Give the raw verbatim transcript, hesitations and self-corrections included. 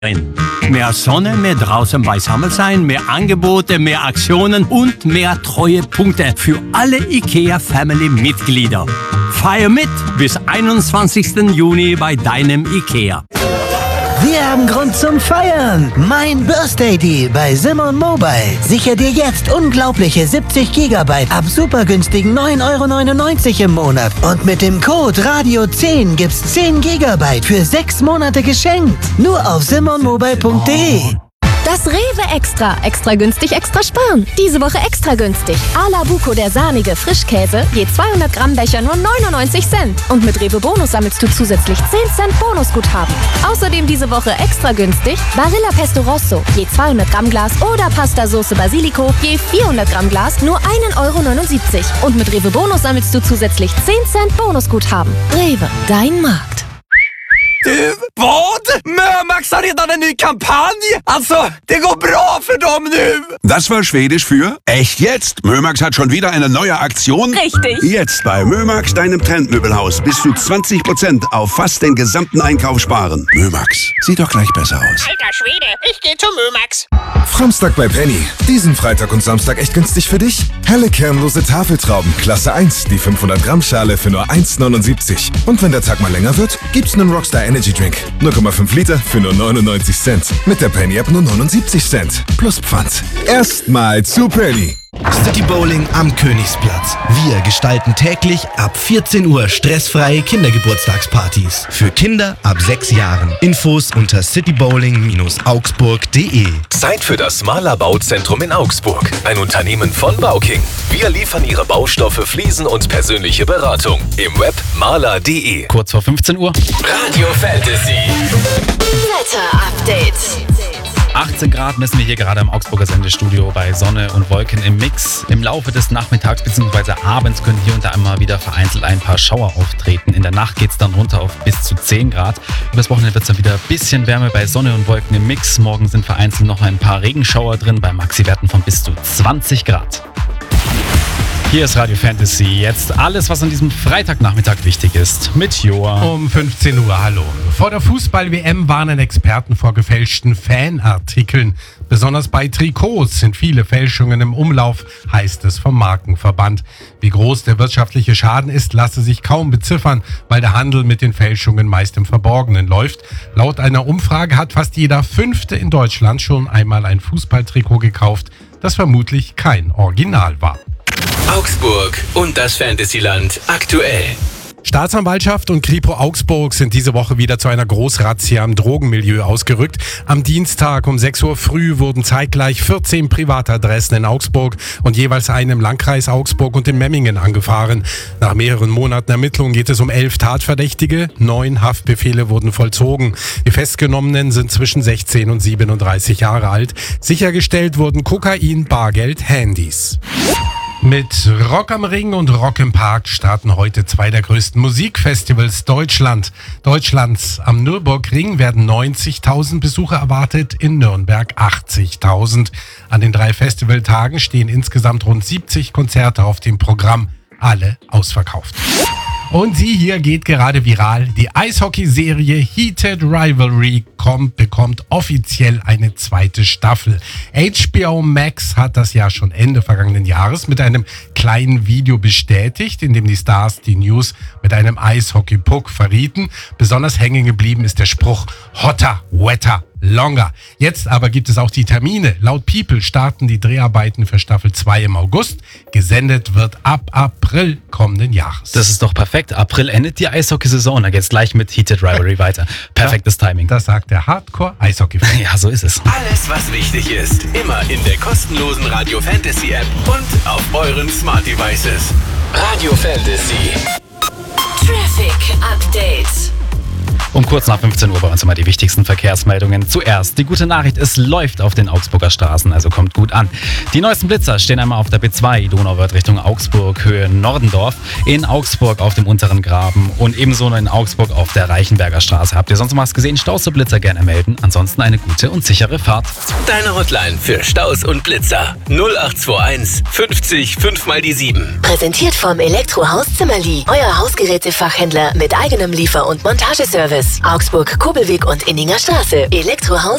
Mehr Sonne, mehr draußen beisammen sein, mehr Angebote, mehr Aktionen und mehr Treuepunkte für alle IKEA-Family-Mitglieder. Feier mit bis einundzwanzigsten Juni bei deinem IKEA. Wir haben Grund zum Feiern. Mein Birthday Deal bei Simon Mobile. Sicher dir jetzt unglaubliche siebzig Gigabyte ab super günstigen neun Euro neunundneunzig im Monat. Und mit dem Code Radio zehn gibt's zehn Gigabyte für sechs Monate geschenkt. Nur auf simon mobile punkt de. Das Rewe Extra. Extra günstig, extra sparen. Diese Woche extra günstig. Ala Buco, der sahnige Frischkäse, je zweihundert Gramm Becher nur neunundneunzig Cent. Und mit Rewe Bonus sammelst du zusätzlich zehn Cent Bonusguthaben. Außerdem diese Woche extra günstig Barilla Pesto Rosso, je zweihundert Gramm Glas oder Pasta Sauce Basilico, je vierhundert Gramm Glas nur einen Euro neunundsiebzig. Und mit Rewe Bonus sammelst du zusätzlich zehn Cent Bonusguthaben. Rewe, dein Markt. Du, vad? Mömax har redan en ny kampanj! Alltså, det går bra för dem nu! Das war Schwedisch für echt jetzt. Mömax hat schon wieder eine neue Aktion. Richtig. Jetzt bei Mömax, deinem Trendmöbelhaus, bis zu zwanzig Prozent auf fast den gesamten Einkauf sparen. Mömax, sieht doch gleich besser aus. Alter Schwede, ich geh zu Mömax. Samstag bei Penny. Diesen Freitag und Samstag echt günstig für dich? Helle kernlose Tafeltrauben, Klasse eins, die fünfhundert Gramm Schale für nur eins neunundsiebzig. Und wenn der Tag mal länger wird, gibt's einen Rockstar Energy Drink. null Komma fünf Liter für nur neunundneunzig Cent. Mit der Penny App nur neunundsiebzig Cent. Plus Pfand. Erstmal zu Penny. City Bowling am Königsplatz. Wir gestalten täglich ab vierzehn Uhr stressfreie Kindergeburtstagspartys. Für Kinder ab sechs Jahren. Infos unter citybowling augsburg punkt de. Zeit für das Maler Bauzentrum in Augsburg. Ein Unternehmen von Bauking. Wir liefern Ihre Baustoffe, Fliesen und persönliche Beratung. Im Web maler punkt de. Kurz vor fünfzehn Uhr. Radio Fantasy. Wetter-Update. achtzehn Grad messen wir hier gerade im Augsburger Sendestudio bei Sonne und Wolken im Mix. Im Laufe des Nachmittags bzw. abends können hier und da immer wieder vereinzelt ein paar Schauer auftreten. In der Nacht geht es dann runter auf bis zu zehn Grad. Übers Wochenende wird es dann wieder ein bisschen wärmer bei Sonne und Wolken im Mix. Morgen sind vereinzelt noch ein paar Regenschauer drin bei Maxi-Werten von bis zu zwanzig Grad. Hier ist Radio Fantasy. Jetzt alles, was an diesem Freitagnachmittag wichtig ist. Mit Joa. Um fünfzehn Uhr, hallo. Vor der Fußball-W M warnen Experten vor gefälschten Fanartikeln. Besonders bei Trikots sind viele Fälschungen im Umlauf, heißt es vom Markenverband. Wie groß der wirtschaftliche Schaden ist, lasse sich kaum beziffern, weil der Handel mit den Fälschungen meist im Verborgenen läuft. Laut einer Umfrage hat fast jeder Fünfte in Deutschland schon einmal ein Fußballtrikot gekauft, das vermutlich kein Original war. Augsburg und das Fantasyland aktuell. Staatsanwaltschaft und Kripo Augsburg sind diese Woche wieder zu einer Großrazzia im Drogenmilieu ausgerückt. Am Dienstag um sechs Uhr früh wurden zeitgleich vierzehn Privatadressen in Augsburg und jeweils eine im Landkreis Augsburg und in Memmingen angefahren. Nach mehreren Monaten Ermittlungen geht es um elf Tatverdächtige. Neun Haftbefehle wurden vollzogen. Die Festgenommenen sind zwischen sechzehn und siebenunddreißig Jahre alt. Sichergestellt wurden Kokain, Bargeld, Handys. Mit Rock am Ring und Rock im Park starten heute zwei der größten Musikfestivals Deutschland. Deutschlands am Nürburgring werden neunzigtausend Besucher erwartet, in Nürnberg achtzigtausend. An den drei Festivaltagen stehen insgesamt rund siebzig Konzerte auf dem Programm, alle ausverkauft. Und sie hier geht gerade viral. Die Eishockeyserie Heated Rivalry kommt, bekommt offiziell eine zweite Staffel. H B O Max hat das ja schon Ende vergangenen Jahres mit einem kleinen Video bestätigt, in dem die Stars die News mit einem Eishockey-Puck verrieten. Besonders hängen geblieben ist der Spruch Hotter, Wetter, Longer. Jetzt aber gibt es auch die Termine. Laut People starten die Dreharbeiten für Staffel zwei im August. Gesendet wird ab April kommenden Jahres. Das ist doch perfekt. April endet die Eishockey-Saison. Da geht's gleich mit Heated Rivalry weiter. Perfektes ja, Timing. Das sagt der Hardcore-Eishockey-Fan. Ja, so ist es. Alles, was wichtig ist, immer in der kostenlosen Radio Fantasy App und auf euren Smart Devices. Radio Fantasy. Traffic Update. Um kurz nach fünfzehn Uhr bei uns immer die wichtigsten Verkehrsmeldungen. Zuerst die gute Nachricht, es läuft auf den Augsburger Straßen, also kommt gut an. Die neuesten Blitzer stehen einmal auf der B zwei, Donauwörth Richtung Augsburg, Höhe Nordendorf, in Augsburg auf dem unteren Graben und ebenso in Augsburg auf der Reichenberger Straße. Habt ihr sonst noch was gesehen? Staus und Blitzer gerne melden. Ansonsten eine gute und sichere Fahrt. Deine Hotline für Staus und Blitzer null acht zwei eins fünfzig fünf mal die sieben. Präsentiert vom Elektrohaus Zimmerli. Euer Hausgerätefachhändler mit eigenem Liefer- und Montageservice. Augsburg, Kobelweg und Inninger Straße. Elektrohaus